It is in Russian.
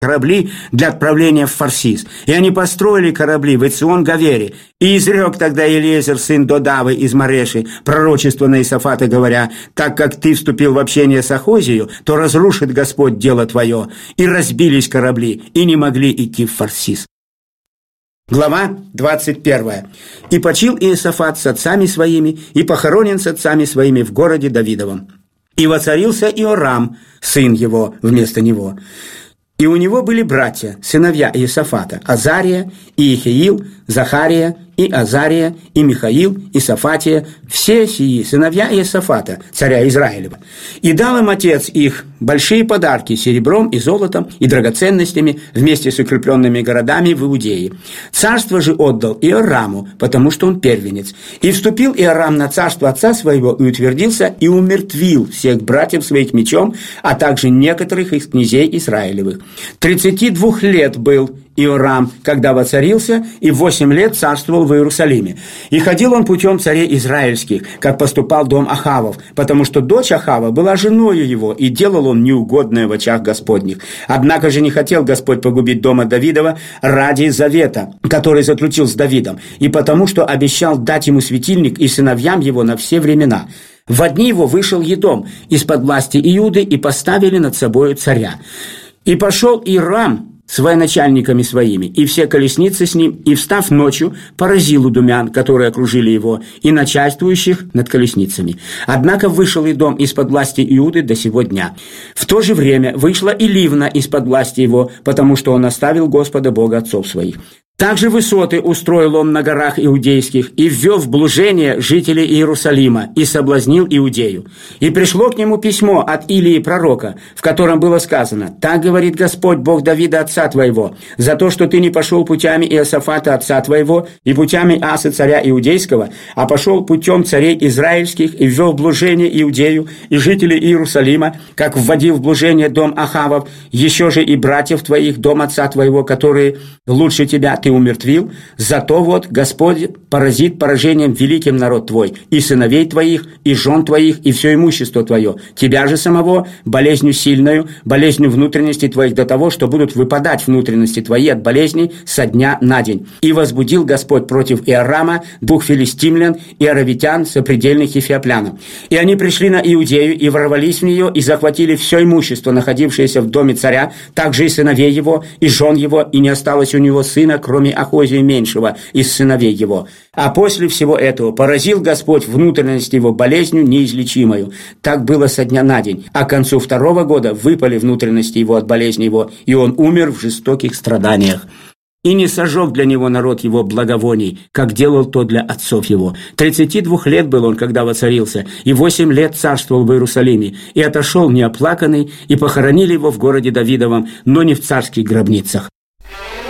корабли для отправления в Фарсис. И они построили корабли в Эцион-Гавере. И изрек тогда Елиезер, сын Додавы из Мареши, пророчество на Иосафата, говоря: «Так как ты вступил в общение с Ахозией, то разрушит Господь дело твое». И разбились корабли, и не могли идти в Фарсис. Глава 21. «И почил Иосафат с отцами своими, и похоронен с отцами своими в городе Давидовом. И воцарился Иорам, сын его, вместо него. И у него были братья, сыновья Иосафата: Азария, и Ихиил, Захария, и Азария, и Михаил, и Сафатия, все сии сыновья Иосафата, царя Израилева. И дал им отец их большие подарки серебром и золотом и драгоценностями вместе с укрепленными городами в Иудее. Царство же отдал Иораму, потому что он первенец. И вступил Иорам на царство отца своего и утвердился, и умертвил всех братьев своих мечом, а также некоторых из князей Израилевых. 32 лет был Иорам, когда воцарился, и 8 лет царствовал в Иерусалиме. И ходил он путем царей израильских, как поступал дом Ахавов, потому что дочь Ахава была женою его, и делал он неугодное в очах Господних. Однако же не хотел Господь погубить дома Давидова ради завета, который заключил с Давидом, и потому что обещал дать ему светильник и сыновьям его на все времена. В дни его вышел Едом из-под власти Иуды, и поставили над собою царя. И пошел Иорам с военачальниками своими, и все колесницы с ним, и, встав ночью, поразил идумян, которые окружили его, и начальствующих над колесницами. Однако вышел Идом из-под власти Иуды до сего дня. В то же время вышла и Ливна из-под власти его, потому что он оставил Господа Бога отцов своих. Также высоты устроил он на горах иудейских, и ввел в блужение жителей Иерусалима, и соблазнил Иудею. И пришло к нему письмо от Илии пророка, в котором было сказано: «Так говорит Господь, Бог Давида отца твоего, за то, что ты не пошел путями Иосафата отца твоего и путями Асы царя Иудейского, а пошел путем царей израильских и ввел в блужение Иудею и жителей Иерусалима, как вводил в блужение дом Ахавов, еще же и братьев твоих, дом отца твоего, которые лучше тебя ты умертвил, зато вот Господь поразит поражением великим народ твой, и сыновей твоих, и жен твоих, и все имущество твое, тебя же самого болезнью сильною, болезнью внутренностей твоих до того, что будут выпадать внутренности твои от болезней со дня на день. И возбудил Господь против Иорама 2 филистимлян и аравитян, сопредельных ефиоплянам. И они пришли на Иудею, и ворвались в нее, и захватили все имущество, находившееся в доме царя, также и сыновей его, и жен его, и не осталось у него сына, кроме Ахозии меньшего из сыновей его. А после всего этого поразил Господь внутренность его болезнью неизлечимою. Так было со дня на день. А к концу 2-го года выпали внутренности его от болезни его, и он умер в жестоких страданиях. И не сожег для него народ его благовоний, как делал то для отцов его. 32 лет был он, когда воцарился, и 8 лет царствовал в Иерусалиме, и отошел неоплаканный, и похоронили его в городе Давидовом, но не в царских гробницах.